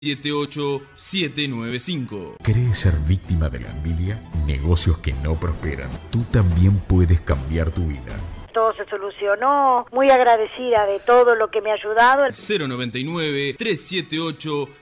78795. ¿Querés ser víctima de la envidia? Negocios que no prosperan. Tú también puedes cambiar tu vida. Todo se solucionó, muy agradecida de todo lo que me ha ayudado. 099 378